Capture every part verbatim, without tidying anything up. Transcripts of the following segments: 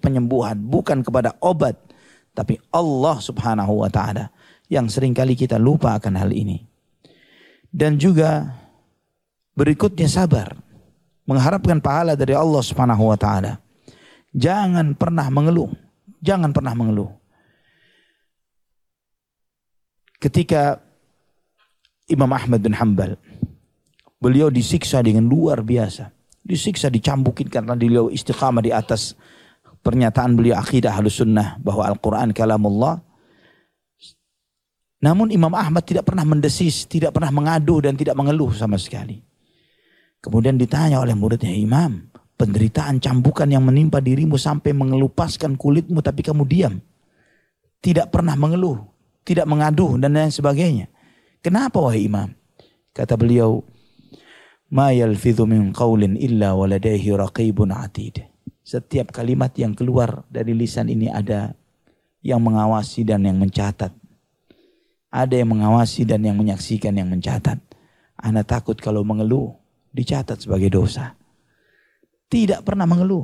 penyembuhan, bukan kepada obat, tapi Allah Subhanahu wa taala, yang seringkali kita lupa akan hal ini. Dan juga berikutnya sabar, mengharapkan pahala dari Allah Subhanahu wa taala. Jangan pernah mengeluh, jangan pernah mengeluh. Ketika Imam Ahmad bin Hanbal, beliau disiksa dengan luar biasa. Disiksa, dicambukin karena beliau istiqamah di atas pernyataan beliau akidah Ahlus Sunnah bahwa Al-Quran kalamullah. Namun Imam Ahmad tidak pernah mendesis, tidak pernah mengadu dan tidak mengeluh sama sekali. Kemudian ditanya oleh muridnya, Imam, penderitaan cambukan yang menimpa dirimu sampai mengelupaskan kulitmu tapi kamu diam. Tidak pernah mengeluh, tidak mengadu dan lain sebagainya. Kenapa wahai Imam? Kata beliau, ma yalfidhu min qawlin illa waladaihi raqibun atid. Setiap kalimat yang keluar dari lisan ini ada yang mengawasi dan yang mencatat. Ada yang mengawasi dan yang menyaksikan, yang mencatat. Ana takut kalau mengeluh dicatat sebagai dosa. Tidak pernah mengeluh,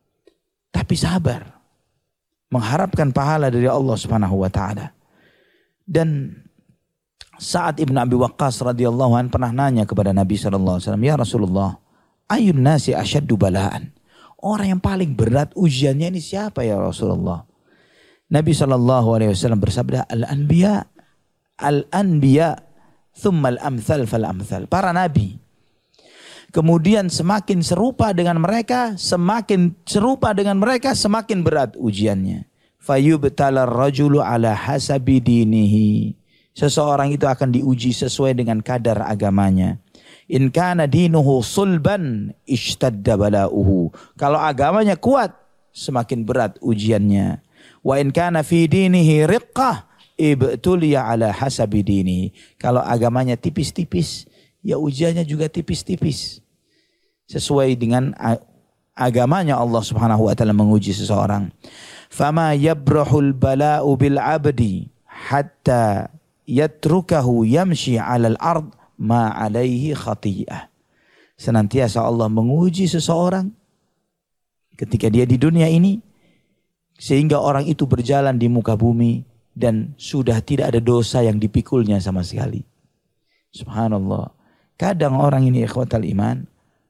tapi sabar, mengharapkan pahala dari Allah Subhanahu wa taala. Dan Sa'ad ibn Abi Waqqas radhiyallahu anhu pernah nanya kepada Nabi sallallahu alaihi wasallam, "Ya Rasulullah, ayyun nasi asyaddu bala'an?" Orang yang paling berat ujiannya ini siapa ya Rasulullah? Nabi sallallahu alaihi wasallam bersabda, "Al-anbiya, al-anbiya, thumma al-amthal fal-amthal." Para nabi. Kemudian semakin serupa dengan mereka, semakin serupa dengan mereka, semakin berat ujiannya. Fayubtalar rajulu ala hasabi dinihi. Seseorang itu akan diuji sesuai dengan kadar agamanya. In kana dinuhu sulban ishtadda bala'uhu. Kalau agamanya kuat, semakin berat ujiannya. Wa in kana fi dinihi riqqah ibtuliya ala hasabi dinihi. Kalau agamanya tipis-tipis, ya ujiannya juga tipis-tipis. Sesuai dengan agamanya Allah Subhanahu wa taala menguji seseorang. Fama yabrahul bala'u bil 'abdi hatta yatrukahu yamshi 'alal ard ma 'alaihi khati'ah. Senantiasa Allah menguji seseorang ketika dia di dunia ini sehingga orang itu berjalan di muka bumi dan sudah tidak ada dosa yang dipikulnya sama sekali. Subhanallah. Kadang orang ini ikhwatal iman,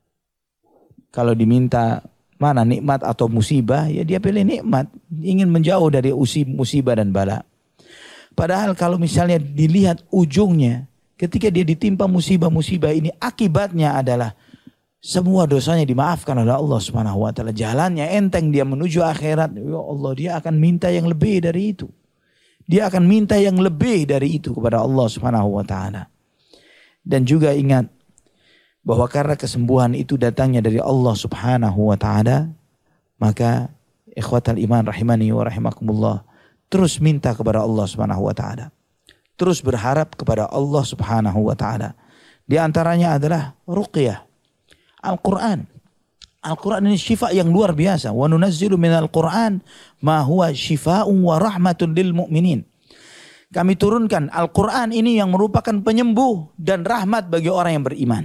kalau diminta mana nikmat atau musibah, ya dia pilih nikmat, ingin menjauh dari musibah dan bala. Padahal kalau misalnya dilihat ujungnya, ketika dia ditimpa musibah-musibah ini, akibatnya adalah semua dosanya dimaafkan oleh Allah Subhanahu wa taala. Jalannya enteng, dia menuju akhirat. Ya Allah, dia akan minta yang lebih dari itu. Dia akan minta yang lebih dari itu kepada Allah Subhanahu wa taala. Dan juga ingat bahwa karena kesembuhan itu datangnya dari Allah Subhanahu wa taala, maka ikhwatal iman rahimani wa rahimakumullah, terus minta kepada Allah Subhanahu wa taala. Terus berharap kepada Allah Subhanahu wa taala. Di antaranya adalah ruqyah. Al-Qur'an. Al-Qur'an ini syifa yang luar biasa. Wa nunazzilu minal Qur'an ma huwa syifaa'un wa rahmatun lil mu'minin. Kami turunkan Al-Qur'an ini yang merupakan penyembuh dan rahmat bagi orang yang beriman.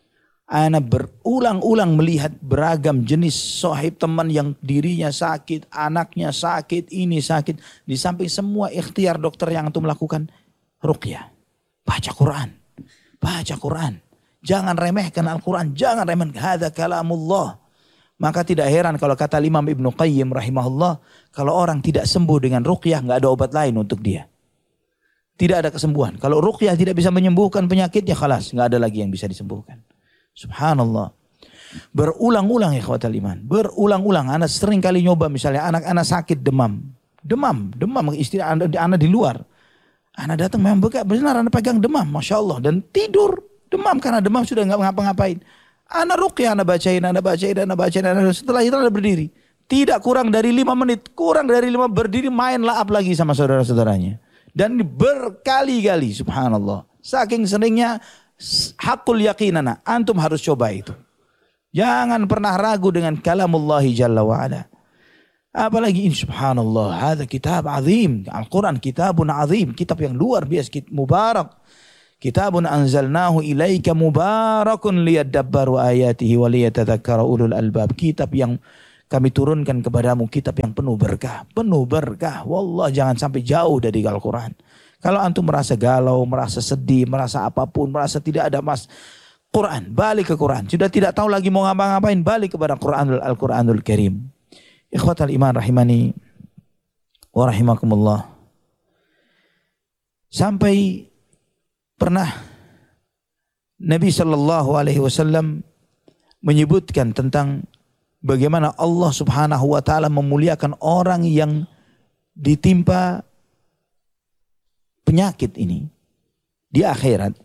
Ana berulang-ulang melihat beragam jenis sahib teman yang dirinya sakit, anaknya sakit, ini sakit. Di samping semua ikhtiar dokter yang antum lakukan, ruqyah. Baca Quran. Baca Quran. Jangan remehkan Al-Quran. Jangan remehkan. Hadza kalamullah. Maka tidak heran kalau kata Imam Ibnu Qayyim rahimahullah, kalau orang tidak sembuh dengan ruqyah, nggak ada obat lain untuk dia. Tidak ada kesembuhan. Kalau ruqyah tidak bisa menyembuhkan penyakitnya, khalas, nggak ada lagi yang bisa disembuhkan. Subhanallah. Berulang-ulang ikhwatal iman. Berulang-ulang. Anak sering kali nyoba misalnya anak-anak sakit demam. Demam. Demam. Istri anak, anak di luar. Anak datang memang bekas. Benar anak pegang demam. Masya Allah. Dan tidur. Demam karena demam sudah nggak ngapa-ngapain. Anak ruqyah anak bacain. Anak bacain. Anak bacain. Anak, setelah itu anak berdiri. Tidak kurang dari lima menit. Kurang dari lima berdiri main laap lagi sama saudara-saudaranya. Dan berkali-kali. Subhanallah. Saking seringnya. Hakul yakinana, antum harus coba itu. Jangan pernah ragu dengan kalamullahi jalla wa'ala. Apalagi ini subhanallah, hadza kitab azim. Al-Quran kitabun azim, kitab yang luar biasa, kitab mubarak. Kitabun anzalnahu ilaika mubarakun liyadabbaru ayatihi wa liyatadhakkara ulul albab. Kitab yang kami turunkan kepadamu kitab yang penuh berkah. Penuh berkah. Wallah, jangan sampai jauh dari Al-Quran. Kalau antum merasa galau, merasa sedih, merasa apapun, merasa tidak ada mas Quran, balik ke Quran. Sudah tidak tahu lagi mau ngapa-ngapain, balik kepada Quran, Al-Quranul Karim. Ikhwatal iman rahimani wa rahimakumullah. Sampai pernah Nabi sallallahu alaihi wasallam menyebutkan tentang bagaimana Allah Subhanahu wa taala memuliakan orang yang ditimpa penyakit ini di akhirat.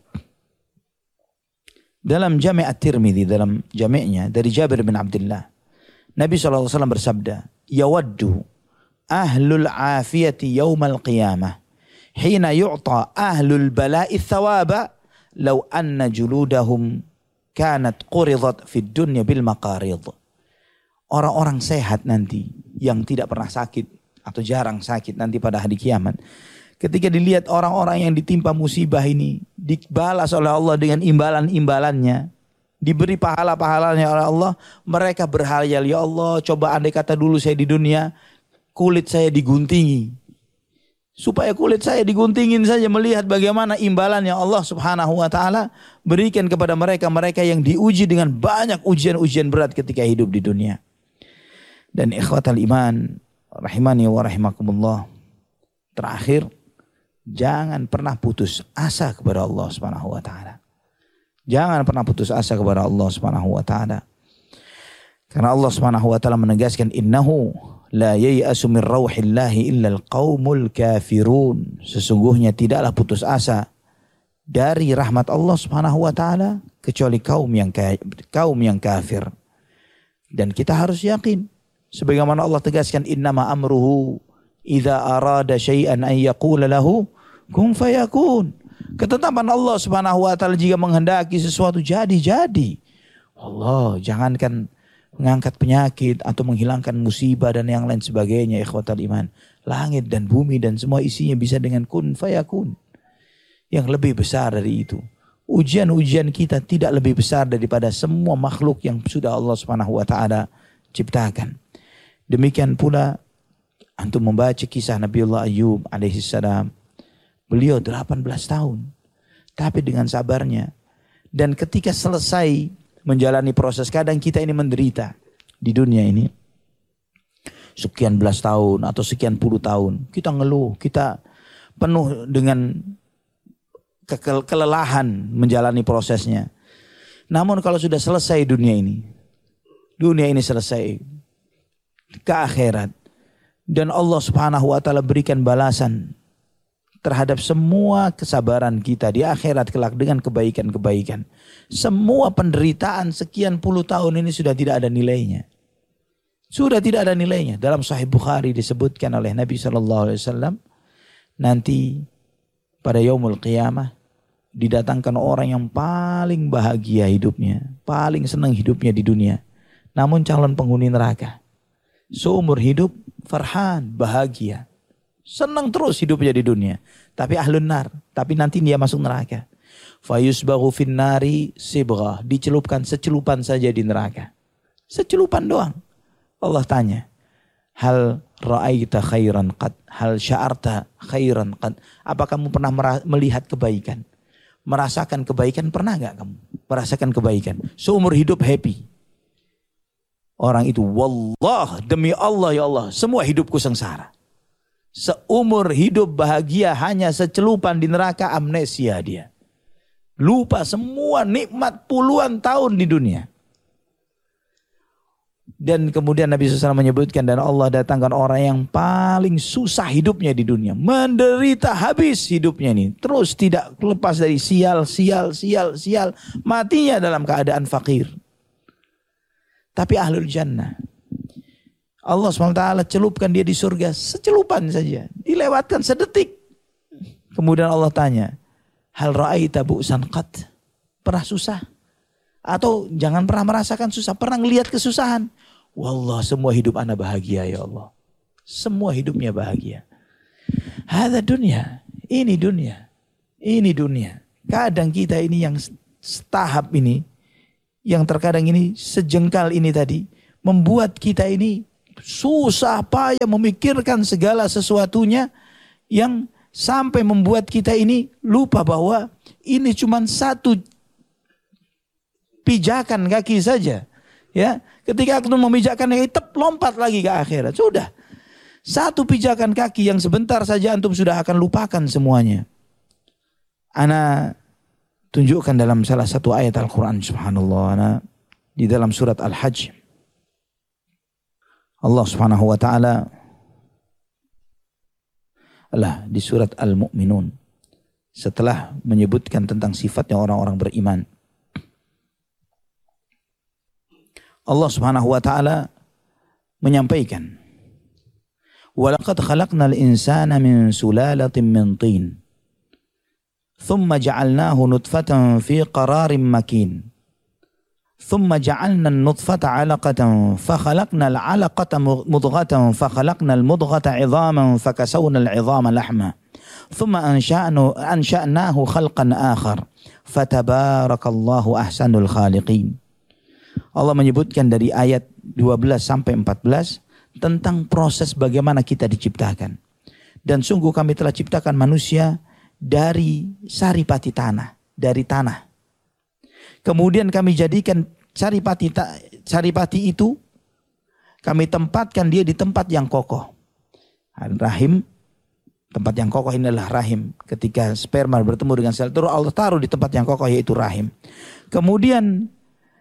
Dalam Jami' At-Tirmidzi, dalam jami'nya dari Jabir bin Abdullah, Nabi sallallahu alaihi wasallam bersabda, "Yawaddu ahlul afiyati yaumal qiyamah hina yu'ta ahlul bala'i thawaba law anna juludahum kanat quridat fid dunya bil maqarid." Orang-orang sehat nanti yang tidak pernah sakit atau jarang sakit nanti pada hari kiamat, ketika dilihat orang-orang yang ditimpa musibah ini dibalas oleh Allah dengan imbalan-imbalannya, diberi pahala-pahalanya oleh Allah, mereka berhayal, ya Allah, coba andai kata dulu saya di dunia kulit saya diguntingi, supaya kulit saya diguntingin saja melihat bagaimana imbalan yang Allah Subhanahu wa taala berikan kepada mereka-mereka yang diuji dengan banyak ujian-ujian berat ketika hidup di dunia. Dan ikhwatal iman rahimani wa rahimakumullah, terakhir, jangan pernah putus asa kepada Allah Subhanahu wa taala. Jangan pernah putus asa kepada Allah Subhanahu wa taala. Karena Allah Subhanahu wa taala menegaskan, innahu la yai'asu min rauhillahi illa alqaumul kafirun. Sesungguhnya tidaklah putus asa dari rahmat Allah Subhanahu wa taala kecuali kaum yang kaum yang kafir. Dan kita harus yakin sebagaimana Allah tegaskan, innama amruhu idza arada syai'an an yaqula lahu kun fayakun. Ketetapan Allah Subhanahu wa taala jika menghendaki sesuatu jadi-jadi. Allah, jangankan mengangkat penyakit atau menghilangkan musibah dan yang lain sebagainya, ikhwatal iman. Langit dan bumi dan semua isinya bisa dengan kun fayakun. Yang lebih besar dari itu, ujian-ujian kita tidak lebih besar daripada semua makhluk yang sudah Allah Subhanahu wa taala ciptakan. Demikian pula antum membaca kisah Nabiullah Ayyub alaihi salam. Beliau delapan belas tahun, tapi dengan sabarnya. Dan ketika selesai menjalani proses, kadang kita ini menderita di dunia ini sekian belas tahun atau sekian puluh tahun, kita ngeluh, kita penuh dengan ke- kelelahan menjalani prosesnya. Namun kalau sudah selesai dunia ini, dunia ini selesai ke akhirat, dan Allah Subhanahu wa taala berikan balasan terhadap semua kesabaran kita di akhirat kelak dengan kebaikan-kebaikan. Semua penderitaan sekian puluh tahun ini sudah tidak ada nilainya. Sudah tidak ada nilainya. Dalam Sahih Bukhari disebutkan oleh Nabi sallallahu alaihi wasallam, nanti pada yaumul qiyamah didatangkan orang yang paling bahagia hidupnya, paling senang hidupnya di dunia, namun calon penghuni neraka. Seumur hidup farhan, bahagia, senang terus hidupnya di dunia, tapi ahlun nar, tapi nanti dia masuk neraka. Fayusbaghu fin nari sibghah, dicelupkan secelupan saja di neraka, secelupan doang. Allah tanya, hal ra'aita khairan qad, hal sya'arta khairan qad, apa kamu pernah melihat kebaikan, merasakan kebaikan? Pernah gak kamu merasakan kebaikan? Seumur hidup happy. Orang itu, wallah, demi Allah ya Allah, semua hidupku sengsara. Seumur hidup bahagia, hanya secelupan di neraka, amnesia dia. Lupa semua nikmat puluhan tahun di dunia. Dan kemudian Nabi shallallahu alaihi wasallam menyebutkan, dan Allah datangkan orang yang paling susah hidupnya di dunia. Menderita habis hidupnya ini. Terus tidak lepas dari sial, sial, sial, sial. Matinya dalam keadaan fakir. Tapi ahlul jannah, Allah subhanahu wa taala celupkan dia di surga secelupan saja, dilewatkan sedetik. Kemudian Allah tanya, hal ra'aita bu'san qat, pernah susah? Atau jangan pernah merasakan susah, pernah ngelihat kesusahan? Wallah, semua hidup ana bahagia ya Allah. Semua hidupnya bahagia. Hadza dunia, ini dunia, ini dunia. Kadang kita ini yang setahap ini, yang terkadang ini sejengkal ini tadi, membuat kita ini susah payah memikirkan segala sesuatunya yang sampai membuat kita ini lupa bahwa ini cuma satu pijakan kaki saja. Ya, ketika aku memijakkan kaki, tep, lompat lagi ke akhirat. Sudah. Satu pijakan kaki yang sebentar saja antum sudah akan lupakan semuanya. Ana tunjukkan dalam salah satu ayat Al-Quran, subhanallah, ana, di dalam surat Al-Hajj. Allah subhanahu wa ta'ala, Allah di surat Al-Mu'minun, setelah menyebutkan tentang sifatnya orang-orang beriman, Allah subhanahu wa ta'ala menyampaikan, وَلَقَدْ خَلَقْنَا الْإِنسَانَ مِنْ سُلَالَةٍ مِنْ طِينٍ ثُمَّ جَعَلْنَاهُ نُطْفَةً فِي قَرَارٍ مَكِينٍ ثُمَّ جَعَلْنَا النُّطْفَةَ عَلَقَةً فَخَلَقْنَا الْعَلَقَةَ مُضْغَةً فَخَلَقْنَا الْمُضْغَةَ عِظَامًا فَكَسَوْنَا الْعِظَامَ لَحْمًا ثُمَّ أَنْشَأْنَاهُ خَلْقًا آخَرَ فَتَبَارَكَ اللَّهُ أَحْسَنُ الْخَالِقِينَ. Allah menyebutkan dari ayat dua belas sampai empat belas tentang proses bagaimana kita diciptakan. Dan sungguh kami telah ciptakan manusia dari saripati tanah, dari tanah. Kemudian kami jadikan saripati, saripati itu, kami tempatkan dia di tempat yang kokoh. Rahim, tempat yang kokoh ini adalah rahim. Ketika sperma bertemu dengan sel telur, Allah taruh di tempat yang kokoh, yaitu rahim. Kemudian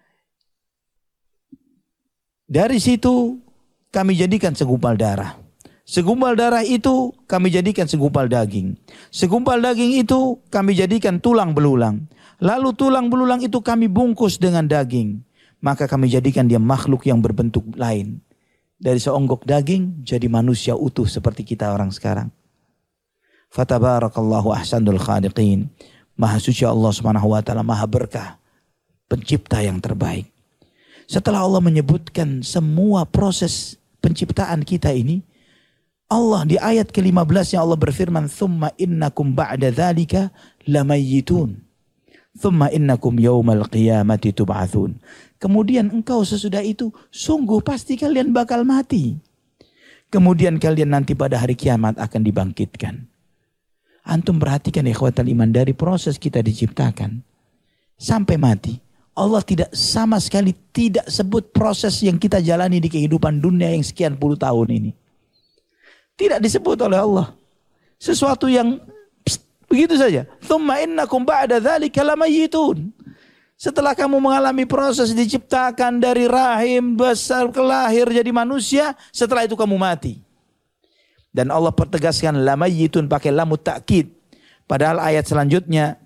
dari situ kami jadikan segumpal darah. Segumpal darah itu kami jadikan segumpal daging. Segumpal daging itu kami jadikan tulang belulang. Lalu tulang belulang itu kami bungkus dengan daging. Maka kami jadikan dia makhluk yang berbentuk lain. Dari seonggok daging jadi manusia utuh seperti kita orang sekarang. Fatabarakallahu ahsanul khaliqin. Maha suci Allah subhanahu wa ta'ala, maha berkah, pencipta yang terbaik. Setelah Allah menyebutkan semua proses penciptaan kita ini, Allah di ayat ke lima belas yang Allah berfirman, "Tsumma innakum ba'da dzalika lamayyitun. Tsumma innakum yaumal qiyamati tub'atsun." Kemudian engkau sesudah itu sungguh pasti kalian bakal mati. Kemudian kalian nanti pada hari kiamat akan dibangkitkan. Antum perhatikan ikhwatal iman, dari proses kita diciptakan sampai mati, Allah tidak sama sekali tidak sebut proses yang kita jalani di kehidupan dunia yang sekian puluh tahun ini. Tidak disebut oleh Allah. Sesuatu yang pst, begitu saja. Tsumma innakum ba'da dzalika lamayyitun. Setelah kamu mengalami proses diciptakan dari rahim, besar ke lahir jadi manusia, setelah itu kamu mati. Dan Allah pertegaskan lamayyitun pakai lamut ta'kid. Padahal ayat selanjutnya,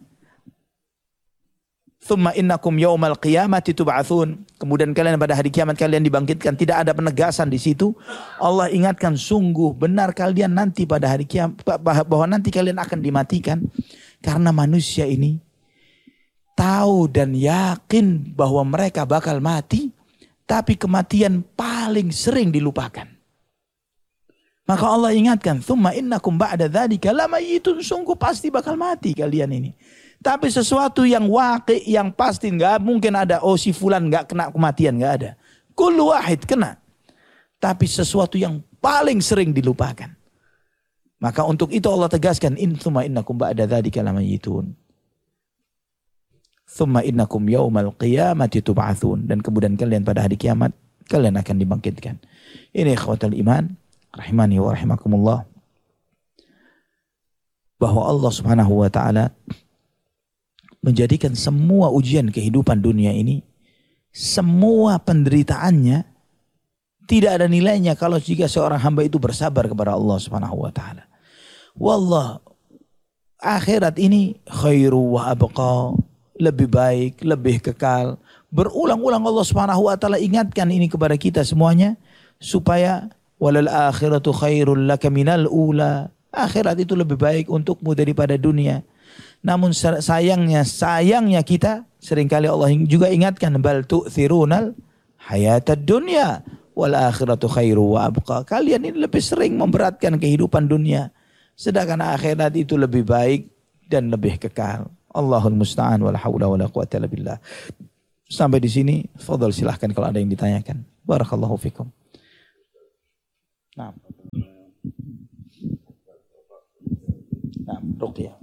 Tsumma innakum yaumal qiyamati tub'atsun. Kemudian kalian pada hari kiamat kalian dibangkitkan. Tidak ada penegasan di situ. Allah ingatkan sungguh benar kalian nanti pada hari kiamat, bahwa nanti kalian akan dimatikan. Karena manusia ini tahu dan yakin bahwa mereka bakal mati, tapi kematian paling sering dilupakan. Maka Allah ingatkan, Tsumma innakum ba'da dzalika lamayyitun. Sungguh pasti bakal mati kalian ini. Tapi sesuatu yang waqi, yang pasti, nggak mungkin ada, oh si fulan nggak kena kematian, nggak ada. Kullu wahid kena. Tapi sesuatu yang paling sering dilupakan. Maka untuk itu Allah tegaskan, in tsumma innakum ba'da dzalika lamayyitun. Tsumma innakum yaumal qiyamati tub'atsun. Dan kemudian kalian pada hari kiamat kalian akan dibangkitkan. Ini ikhwatal iman, rahimani wa rahimakumullah, bahwa Allah Subhanahu wa taala menjadikan semua ujian kehidupan dunia ini, semua penderitaannya tidak ada nilainya kalau jika seorang hamba itu bersabar kepada Allah Subhanahu wa taala. Wallah, akhirat ini khairu wa abqa, lebih baik, lebih kekal. Berulang-ulang Allah Subhanahu wa taala ingatkan ini kepada kita semuanya supaya walal akhiratu khairul laka minal ula. Akhirat itu lebih baik untukmu daripada dunia. Namun sayangnya, sayangnya kita seringkali Allah juga ingatkan, bal tu'thirunal hayatad dunya wal akhiratu khairu wa abqa. Kalian ini lebih sering memberatkan kehidupan dunia, sedangkan akhirat itu lebih baik dan lebih kekal. Allahul musta'an wala haula wala quwwata illa billah. Sampai di sini, fadhal silahkan kalau ada yang ditanyakan. Barakallahu fikum. Nah. Nah, ruqyah.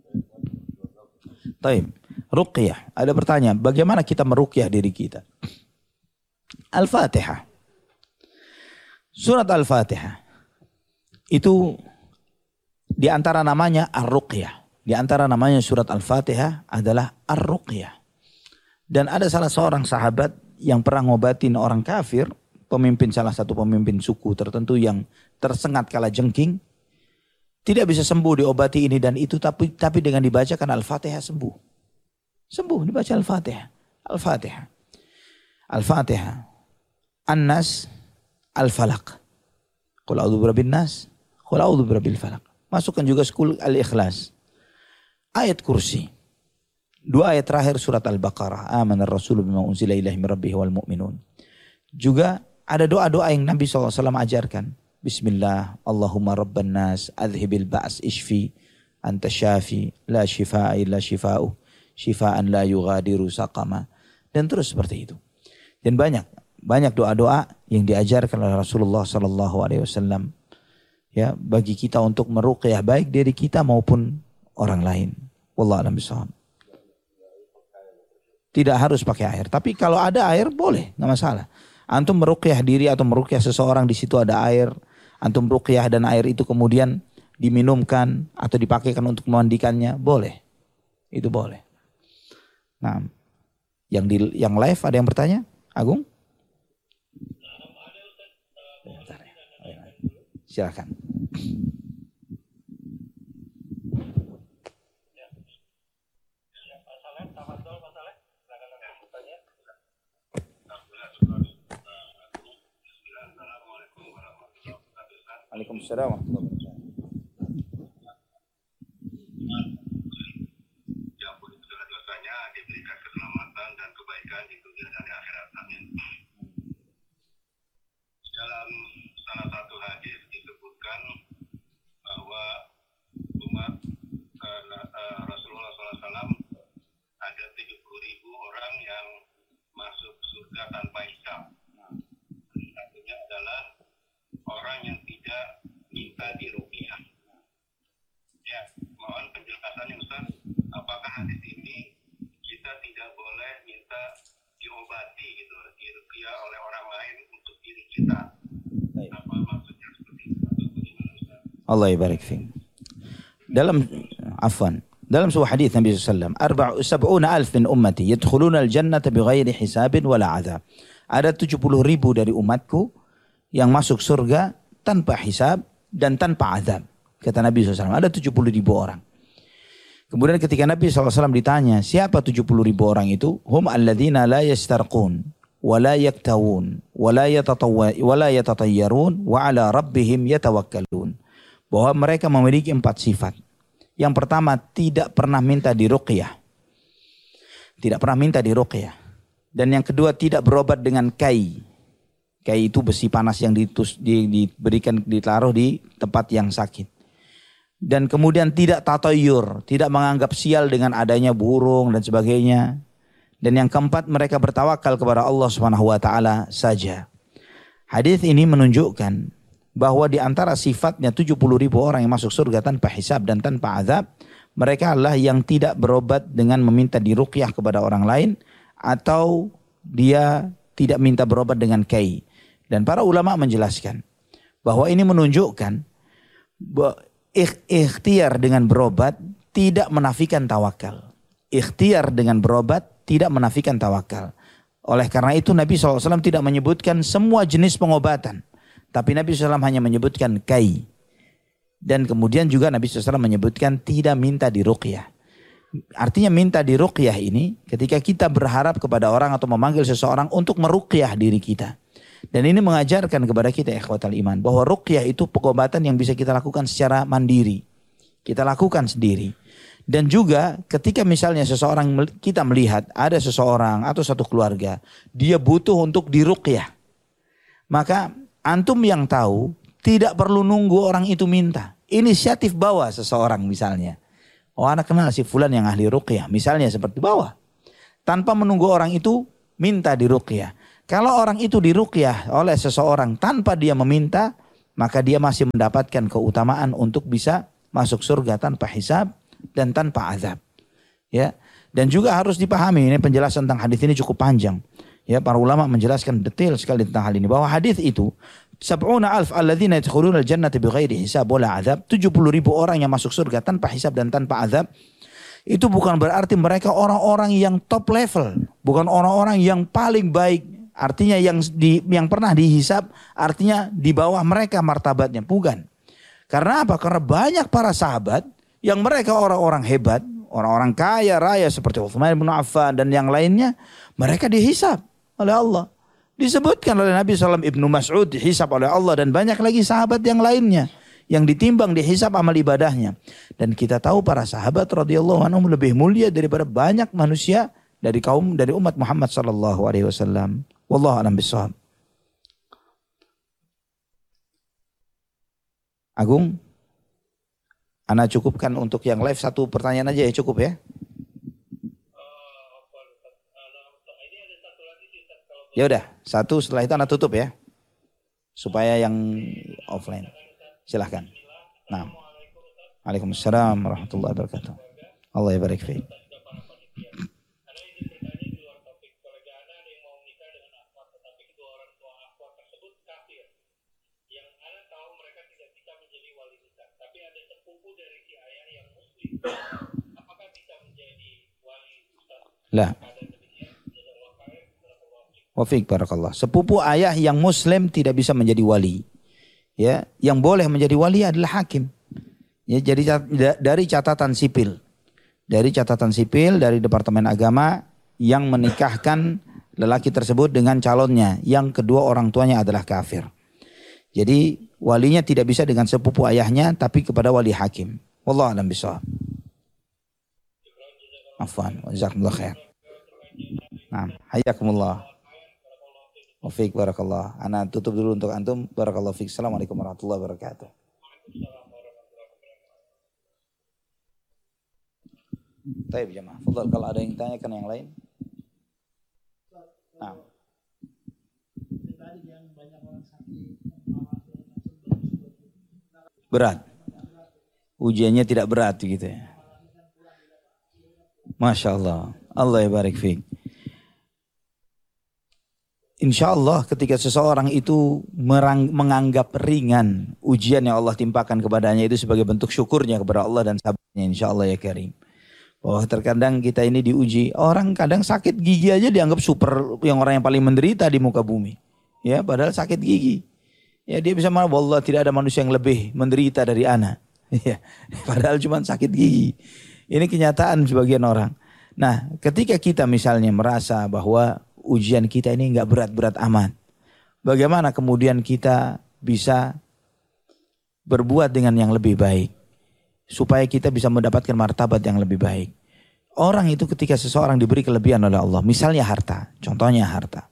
Taib. Ruqyah. Ada pertanyaan, bagaimana kita meruqyah diri kita? Al-Fatihah. Surat Al-Fatihah. Itu di antara namanya Ar-Ruqyah. Di antara namanya surat Al-Fatihah adalah Ar-Ruqyah. Dan ada salah seorang sahabat yang pernah ngobatin orang kafir, pemimpin salah satu pemimpin suku tertentu yang tersengat kala jengking, tidak bisa sembuh diobati ini dan itu, tapi tapi dengan dibacakan Al-Fatihah sembuh. Sembuh dibaca Al-Fatihah. Al-Fatihah. Al-Fatihah. An-Nas, Al-Falaq. Qul a'udzu birabbin nas, qul a'udzu birabbil falaq. Masukkan juga sekul Al-Ikhlas. Ayat kursi. Dua ayat terakhir surat Al-Baqarah. Amanar Rasulu bima unzila ilaihi min rabbih wal mu'minun. Juga ada doa-doa yang Nabi shallallahu alaihi wasallam ajarkan. Bismillah, Allahumma rabban nas, adhibil ba's ishfi, anta syafi, la shifaa illa shifa'u, shifaan la yughadiru saqama. Dan terus seperti itu. Dan banyak, banyak doa-doa yang diajarkan oleh Rasulullah shallallahu alaihi wasallam. Ya, bagi kita untuk meruqyah baik diri kita maupun orang lain. Wallahu a'lam bishawab. Tidak harus pakai air, tapi kalau ada air boleh, nggak masalah. Antum meruqyah diri atau meruqyah seseorang, di situ ada air, antum ruqyah dan air itu kemudian diminumkan atau dipakaikan untuk memandikannya, boleh. Itu boleh. Nah, yang di yang live ada yang bertanya? Agung? Silakan. Waalaikumsalam warahmatullahi wabarakatuh. Diampuni segala dosanya, diberikan keselamatan dan kebaikan di dunia dan di akhirat. Amin. Dalam salah satu hadis disebutkan bahwa umat uh, Rasulullah shallallahu alaihi wasallam ada tujuh puluh ribu orang yang masuk surga tanpa hisab. Satunya adalah orang yang tidak minta diruqyah. Ya, mohon penjelasannya Ustaz. Apakah hadis ini kita tidak boleh minta diobati gitu, diruqyah oleh orang lain untuk diri kita? Apa maksudnya seperti itu? Allah yabarik fiik. Dalam afwan, dalam sebuah hadis Nabi sallallahu alaihi wasallam, sab'una alf min ummati yadkhuluna al-jannata bighairi hisabin wala adab. Ada tujuh puluh ribu dari umatku yang masuk surga tanpa hisab dan tanpa azab. Kata Nabi shallallahu alaihi wasallam, ada tujuh puluh ribu orang. Kemudian ketika Nabi shallallahu alaihi wasallam ditanya, siapa tujuh puluh ribu orang itu? Hum alladzina la yastarqun, wa la yaktawun, wa la yatatawwa, wa la yatatayyarun, wa ala rabbihim yatawakkalun. Bahwa mereka memiliki empat sifat. Yang pertama, tidak pernah minta diruqyah. Tidak pernah minta diruqyah. Dan yang kedua, tidak berobat dengan kai. Kai itu besi panas yang ditus, di, diberikan, ditaruh di tempat yang sakit. Dan kemudian tidak tatayur, tidak menganggap sial dengan adanya burung dan sebagainya. Dan yang keempat, mereka bertawakal kepada Allah Subhanahu wa taala saja. Hadis ini menunjukkan bahwa di antara sifatnya tujuh puluh ribu orang yang masuk surga tanpa hisab dan tanpa azab, mereka adalah yang tidak berobat dengan meminta diruqyah kepada orang lain, atau dia tidak minta berobat dengan kai. Dan para ulama menjelaskan bahwa ini menunjukkan bahwa ikhtiar dengan berobat tidak menafikan tawakal. Ikhtiar dengan berobat tidak menafikan tawakal. Oleh karena itu Nabi shallallahu alaihi wasallam tidak menyebutkan semua jenis pengobatan. Tapi Nabi shallallahu alaihi wasallam hanya menyebutkan kai. Dan kemudian juga Nabi shallallahu alaihi wasallam menyebutkan tidak minta diruqyah. Artinya minta diruqyah ini ketika kita berharap kepada orang atau memanggil seseorang untuk meruqyah diri kita. Dan ini mengajarkan kepada kita ikhwatal iman bahwa ruqyah itu pengobatan yang bisa kita lakukan secara mandiri. Kita lakukan sendiri. Dan juga ketika misalnya seseorang, kita melihat ada seseorang atau satu keluarga, dia butuh untuk diruqyah. Maka antum yang tahu tidak perlu nunggu orang itu minta. Inisiatif bawa seseorang misalnya. Oh, anak kenal si fulan yang ahli ruqyah. Misalnya seperti bawa. Tanpa menunggu orang itu minta diruqyah. Kalau orang itu diruqyah oleh seseorang tanpa dia meminta, maka dia masih mendapatkan keutamaan untuk bisa masuk surga tanpa hisab dan tanpa azab. Ya. Dan juga harus dipahami, ini penjelasan tentang hadis ini cukup panjang. Ya, para ulama menjelaskan detail sekali tentang hal ini, bahwa hadis itu sab'una alf alladzina yadkhuluna al-jannata bighairi hisab wala azab, tujuh puluh ribu orang yang masuk surga tanpa hisab dan tanpa azab. Itu bukan berarti mereka orang-orang yang top level, bukan orang-orang yang paling baik, artinya yang di, yang pernah dihisab, artinya di bawah mereka martabatnya, bukan. Karena apa? Karena banyak para sahabat yang mereka orang-orang hebat, orang-orang kaya raya seperti Utsman bin Affan dan yang lainnya, mereka dihisab oleh Allah. Disebutkan oleh Nabi shallallahu alaihi wasallam, Ibnu Mas'ud dihisab oleh Allah dan banyak lagi sahabat yang lainnya yang ditimbang dihisab amal ibadahnya. Dan kita tahu para sahabat radhiyallahu anhum lebih mulia daripada banyak manusia dari kaum dari umat Muhammad sallallahu alaihi wasallam. Wallahu a'lam bishawab. Agung, ana cukupkan untuk yang live satu pertanyaan aja ya, cukup ya. Ya udah, satu setelah itu ana tutup ya. Supaya yang offline. Silahkan. Nah. Waalaikumsalam warahmatullahi wabarakatuh. Allah ya barik fiik. Apakah bisa menjadi wali Ustaz? Lah. Wafiq barakallah. Sepupu ayah yang muslim tidak bisa menjadi wali. Ya, yang boleh menjadi wali adalah hakim. Ya, jadi dari catatan sipil. Dari catatan sipil dari Departemen Agama yang menikahkan lelaki tersebut dengan calonnya yang kedua orang tuanya adalah kafir. Jadi walinya tidak bisa dengan sepupu ayahnya tapi kepada wali hakim. Wallahu a'lam bishawab. Afwan, jazakumullah khair. Naam, hayakumullah. Wa fiik barakallah. Ana tutup dulu untuk antum. Barakallahu fiik. Assalamualaikum warahmatullahi wabarakatuh. Baik jemaah. Fadhal kalau ada yang tanyakan yang lain. Nah. Berat. Ujiannya tidak berat gitu ya. Masya Allah. Allah ya barik fiik. Insya Allah ketika seseorang itu merang, menganggap ringan ujian yang Allah timpakan kepadanya itu sebagai bentuk syukurnya kepada Allah dan sabarnya, insya Allah ya karim. Bahwa terkadang kita ini diuji, orang kadang sakit gigi aja dianggap super, yang orang yang paling menderita di muka bumi. Ya, padahal sakit gigi. Ya, dia bisa marah, wallah tidak ada manusia yang lebih menderita dari ana. Ya, padahal cuma sakit gigi. Ini kenyataan sebagian orang. Nah, ketika kita misalnya merasa bahwa ujian kita ini enggak berat-berat amat, bagaimana kemudian kita bisa berbuat dengan yang lebih baik supaya kita bisa mendapatkan martabat yang lebih baik? Orang itu ketika seseorang diberi kelebihan oleh Allah, misalnya harta, contohnya harta.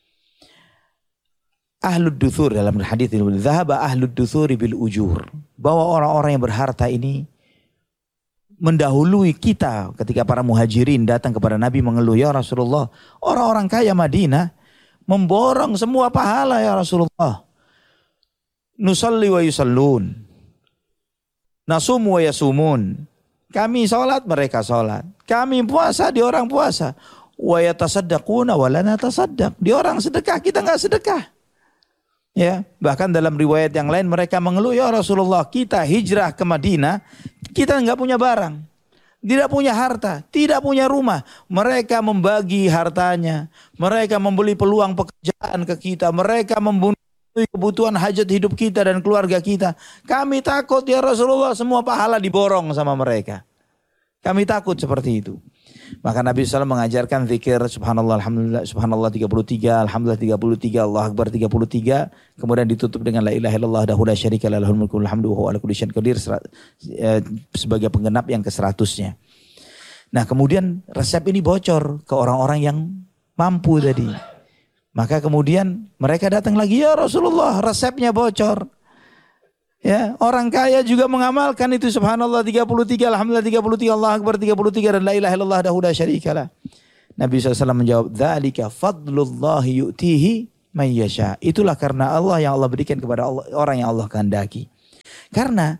Ahlud duthur dalam hadis ini, zahaba ahlud duthuri bil ujur, bahwa orang-orang yang berharta ini mendahului kita ketika para muhajirin datang kepada Nabi mengeluh, ya Rasulullah, orang-orang kaya Madinah memborong semua pahala ya Rasulullah. Nusalli wa yusallun, nasumu wa yasumun. Kami salat, mereka salat. Kami puasa, di orang puasa. Wa yatasaddaquna wa lana tasaddaq. Di orang sedekah, kita enggak sedekah. Ya, bahkan dalam riwayat yang lain mereka mengeluh, ya Rasulullah, kita hijrah ke Madinah, kita enggak punya barang, tidak punya harta, tidak punya rumah. Mereka membagi hartanya, mereka membeli peluang pekerjaan ke kita, mereka membunuh kebutuhan hajat hidup kita dan keluarga kita. Kami takut ya Rasulullah semua pahala diborong sama mereka. Kami takut seperti itu. Maka Nabi shallallahu alaihi wasallam mengajarkan zikir subhanallah, alhamdulillah, subhanallah tiga puluh tiga, alhamdulillah tiga puluh tiga, Allah akbar tiga puluh tiga, kemudian ditutup dengan la ilaha illallah wahdahu la syarika lahu lahul mulku wa lahul hamdu wa huwa ala kulli syai'in qadir sebagai penggenap yang keseratusnya. Nah, kemudian resep ini bocor ke orang-orang yang mampu tadi. Maka kemudian mereka datang lagi, ya Rasulullah, resepnya bocor. Ya, orang kaya juga mengamalkan itu subhanallah tiga puluh tiga, alhamdulillah tiga puluh tiga, Allah akbar tiga puluh tiga dan la ilaha illallah wahdahu la syarikalah. Nabi shallallahu alaihi wasallam menjawab, "Dzalika fadlullahi yu'tihi may yasha." Itulah karena Allah yang Allah berikan kepada Allah, orang yang Allah kehendaki. Karena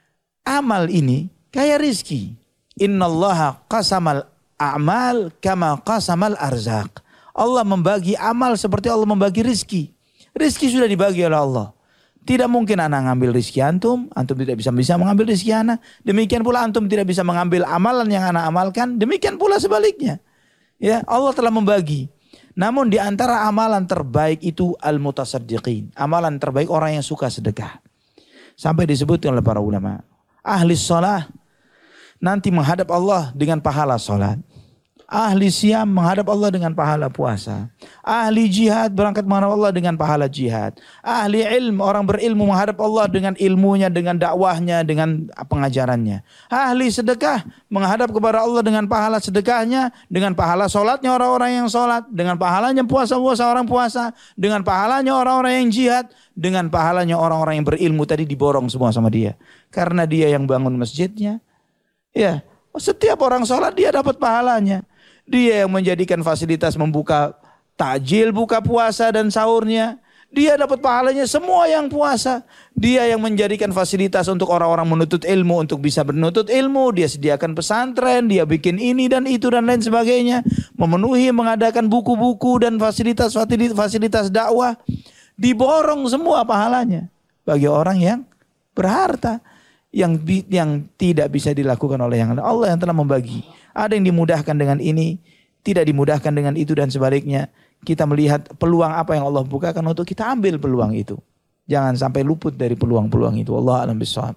amal ini kayak rizki. Innallaha qasamal a'mal kama qasamal arzaq. Allah membagi amal seperti Allah membagi rizki. Rizki sudah dibagi oleh Allah. Tidak mungkin anak ngambil rizki antum, antum tidak bisa bisa mengambil rizki anak. Demikian pula antum tidak bisa mengambil amalan yang anak amalkan, demikian pula sebaliknya. Ya, Allah telah membagi. Namun di antara amalan terbaik itu al-mutasaddiqin. Amalan terbaik orang yang suka sedekah. Sampai disebutkan oleh para ulama. Ahli shalah nanti menghadap Allah dengan pahala salat. Ahli siam menghadap Allah dengan pahala puasa. Ahli jihad berangkat menghadap Allah dengan pahala jihad. Ahli ilmu, orang berilmu menghadap Allah dengan ilmunya, dengan dakwahnya, dengan pengajarannya. Ahli sedekah menghadap kepada Allah dengan pahala sedekahnya, dengan pahala solatnya orang-orang yang solat, dengan pahalanya puasa-puasa orang puasa, dengan pahalanya orang-orang yang jihad, dengan pahalanya orang-orang yang berilmu tadi diborong semua sama dia. Karena dia yang bangun masjidnya. Ya, setiap orang solat dia dapat pahalanya. Dia yang menjadikan fasilitas membuka takjil, buka puasa dan sahurnya. Dia dapat pahalanya semua yang puasa. Dia yang menjadikan fasilitas untuk orang-orang menuntut ilmu untuk bisa menuntut ilmu. Dia sediakan pesantren, dia bikin ini dan itu dan lain sebagainya. Memenuhi, mengadakan buku-buku dan fasilitas-fasilitas dakwah. Diborong semua pahalanya bagi orang yang berharta. Yang yang tidak bisa dilakukan oleh yang lain. Allah yang telah membagi. Ada yang dimudahkan dengan ini, tidak dimudahkan dengan itu dan sebaliknya. Kita melihat peluang apa yang Allah bukakan untuk kita ambil peluang itu. Jangan sampai luput dari peluang-peluang itu. Allah a'lam bishawab.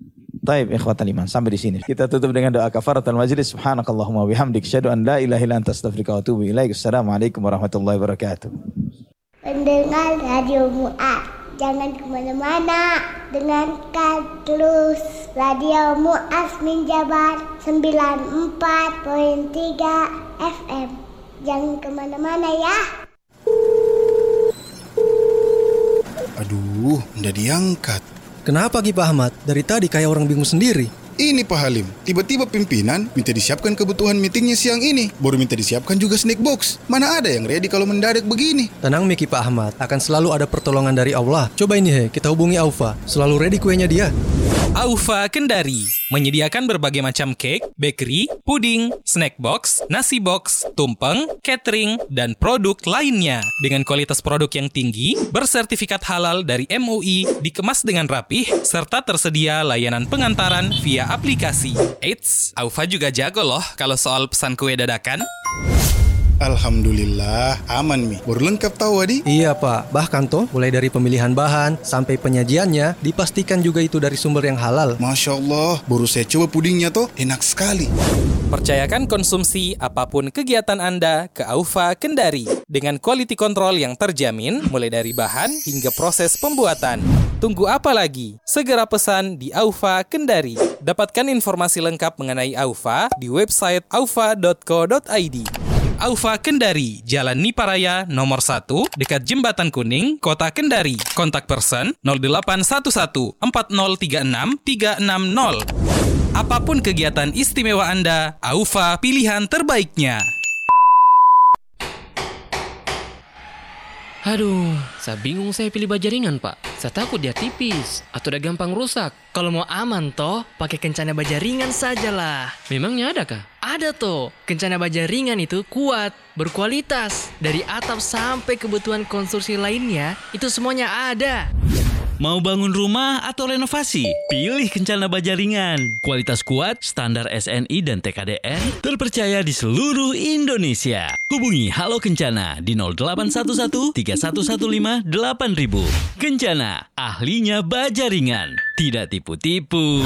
Taib ikhwatal iman, sampai di sini. Kita tutup dengan doa kafaratul majlis. Subhanakallahumma bihamdik, asyhadu an la ilaha illa anta, astaghfiruka wa atubu ilaik. Assalamualaikum warahmatullahi wabarakatuh. Pendengar Radio Mu'ad, jangan kemana-mana, dengarkan terus Radio Mu'az Minjabar sembilan puluh empat koma tiga F M. Jangan kemana-mana ya. Aduh, nggak diangkat. Kenapa Ki Pak Ahmad? Dari tadi kayak orang bingung sendiri. Ini Pak Halim, tiba-tiba pimpinan minta disiapkan kebutuhan meetingnya siang ini. Baru minta disiapkan juga snack box. Mana ada yang ready kalau mendadak begini? Tenang Miki Pak Ahmad, akan selalu ada pertolongan dari Allah. Coba ini he, kita hubungi Aufa. Selalu ready kuenya dia. Aufa Kendari menyediakan berbagai macam cake, bakery, puding, snack box, nasi box, tumpeng, catering, dan produk lainnya. Dengan kualitas produk yang tinggi, bersertifikat halal dari M U I, dikemas dengan rapih, serta tersedia layanan pengantaran via aplikasi. Eits, Aufa juga jago loh kalau soal pesan kue dadakan. Alhamdulillah, aman Mi. Baru lengkap tahu Adi? Iya Pak, bahkan toh mulai dari pemilihan bahan sampai penyajiannya dipastikan juga itu dari sumber yang halal. Masya Allah, baru saya coba pudingnya toh, enak sekali. Percayakan konsumsi apapun kegiatan Anda ke Aufa Kendari dengan quality control yang terjamin mulai dari bahan hingga proses pembuatan. Tunggu apa lagi? Segera pesan di Aufa Kendari. Dapatkan informasi lengkap mengenai Aufa di website aufa dot co dot i d. Aufa Kendari, Jalan Niparaya nomor satu, dekat Jembatan Kuning, Kota Kendari. Kontak person nol delapan satu satu empat nol tiga enam tiga enam nol. Apapun kegiatan istimewa Anda, Aufa pilihan terbaiknya. Aduh, saya bingung saya pilih baja ringan, Pak. Saya takut dia tipis atau udah gampang rusak. Kalau mau aman toh, pakai Kencana baja ringan sajalah. Memangnya ada kah? Ada toh. Kencana baja ringan itu kuat, berkualitas. Dari atap sampai kebutuhan konstruksi lainnya, itu semuanya ada. Mau bangun rumah atau renovasi? Pilih Kencana Baja Ringan. Kualitas kuat, standar S N I dan T K D R, terpercaya di seluruh Indonesia. Hubungi Halo Kencana di nol delapan satu satu tiga satu satu lima delapan ribu. Kencana, ahlinya baja ringan. Tidak tipu-tipu.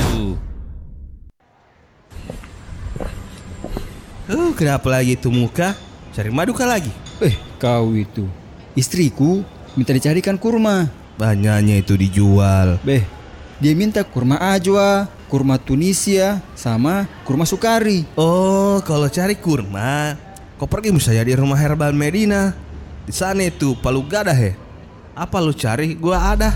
Oh, kenapa lagi itu muka? Cari madu kah lagi? Eh, kau itu. Istriku minta dicarikan kurma. Banyaknya itu dijual. Beh, dia minta kurma ajwa, kurma Tunisia, sama kurma Sukari. Oh, kalau cari kurma, kau pergi misalnya di rumah Herbal Medina. Di sana itu palu gada he. Apa lu cari? Gua ada.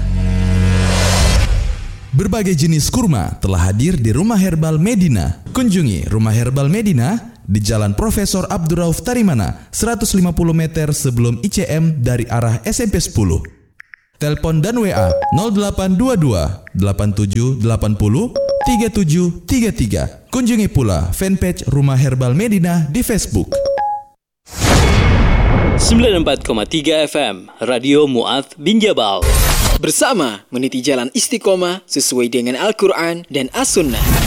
Berbagai jenis kurma telah hadir di Rumah Herbal Medina. Kunjungi Rumah Herbal Medina di Jalan Profesor Abdurrauf Tarimana, seratus lima puluh meter sebelum I C M dari arah S M P sepuluh. Telepon dan W A nol delapan dua dua delapan tujuh delapan nol tiga tujuh tiga tiga. Kunjungi pula fanpage Rumah Herbal Medina di Facebook. sembilan puluh empat koma tiga F M Radio Mu'adz bin Jabal. Bersama meniti jalan istiqomah sesuai dengan Al-Quran dan As-Sunnah.